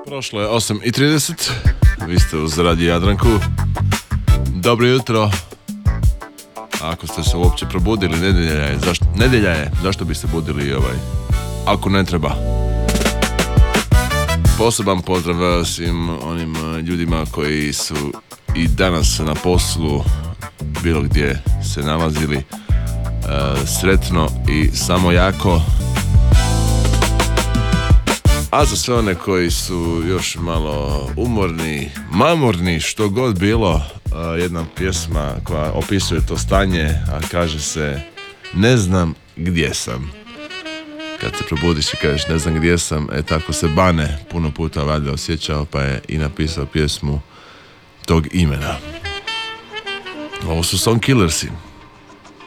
Prošlo je 8:30, vi ste uz Radio Jadranku. Dobro jutro. Ako ste se uopće probudili, nedjelja je, zašto bi se budili ako ne treba. Poseban pozdrav svim onim ljudima koji su i danas na poslu, bilo gdje se nalazili, sretno i samo jako. A za sve one koji su još malo umorni, mamurni, što god bilo, jedna pjesma koja opisuje to stanje, a kaže se ne znam gdje sam. Kad se probudiš i kažeš ne znam gdje sam, tako se Bane puno puta valjda osjećao, pa je i napisao pjesmu tog imena. Ovo su Song Killersi.